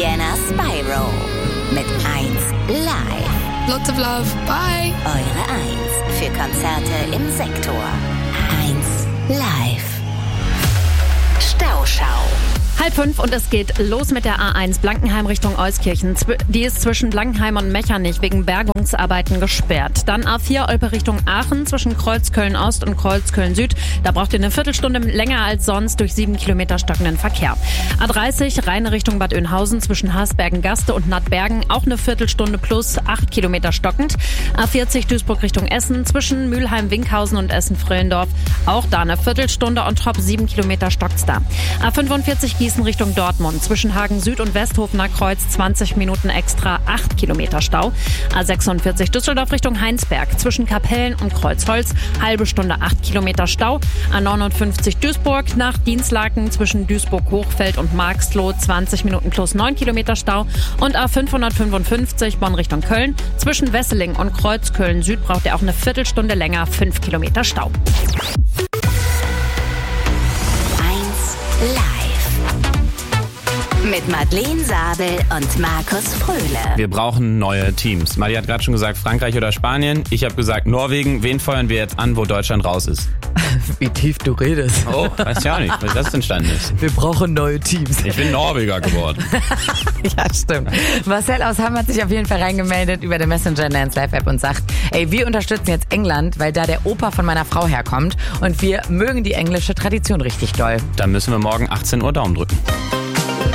Sienna Spyro mit 1 Live. Lots of love. Bye. Eure 1 für Konzerte im Sektor. 1 Live. Stauschau. 4:30 und es geht los mit der A1 Blankenheim Richtung Euskirchen. Die ist zwischen Blankenheim und Mechernich wegen Bergungsarbeiten gesperrt. Dann A4 Olpe Richtung Aachen zwischen Kreuzköln Ost und Kreuzköln Süd. Da braucht ihr eine Viertelstunde länger als sonst durch 7 Kilometer stockenden Verkehr. A30 Rheine Richtung Bad Oeynhausen zwischen Haßbergen-Gaste und Nattbergen auch eine Viertelstunde plus 8 Kilometer stockend. A40 Duisburg Richtung Essen zwischen Mülheim-Winkhausen und Essen-Fröhlendorf auch da eine Viertelstunde on top 7 Kilometer stockt's da. A45 Gießen Richtung Dortmund zwischen Hagen Süd und Westhofener Kreuz 20 Minuten extra 8 Kilometer Stau. A46 Düsseldorf Richtung Heinsberg zwischen Kapellen und Kreuzholz halbe Stunde 8 Kilometer Stau. A59 Duisburg nach Dienstlaken zwischen Duisburg-Hochfeld und Marxloh 20 Minuten plus 9 Kilometer Stau. Und A555 Bonn Richtung Köln zwischen Wesseling und Kreuzköln Süd braucht ihr auch eine Viertelstunde länger 5 Kilometer Stau. 1 Live. Mit Madeleine Sabel und Markus Fröhle. Wir brauchen neue Teams. Madi hat gerade schon gesagt, Frankreich oder Spanien. Ich habe gesagt, Norwegen. Wen feuern wir jetzt an, wo Deutschland raus ist? Wie tief du redest. Oh, weiß ja auch nicht, wie das entstanden ist. Wir brauchen neue Teams. Ich bin Norweger geworden. Ja, stimmt. Marcel aus Hamm hat sich auf jeden Fall reingemeldet über den Messenger in der 1 Live App und sagt, ey, wir unterstützen jetzt England, weil da der Opa von meiner Frau herkommt und wir mögen die englische Tradition richtig doll. Dann müssen wir morgen 18 Uhr Daumen drücken.